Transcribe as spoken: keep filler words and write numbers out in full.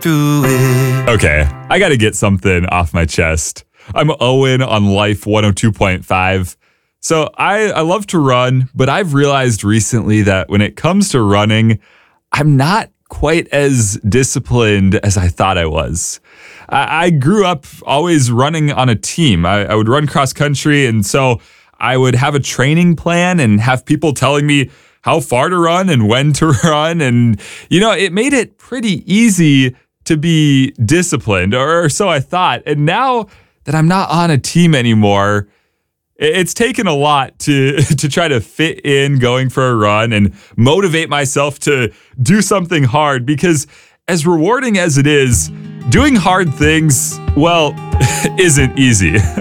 through it. Okay, I got to get something off my chest. I'm Owen on Life one oh two point five. So I, I love to run, but I've realized recently that when it comes to running, I'm not quite as disciplined as I thought I was. I, I grew up always running on a team. I, I would run cross country, and so I would have a training plan and have people telling me how far to run and when to run. And, you know, it made it pretty easy to be disciplined, or so I thought. And now that I'm not on a team anymore, it's taken a lot to to try to fit in going for a run and motivate myself to do something hard, because as rewarding as it is, doing hard things, well, isn't easy.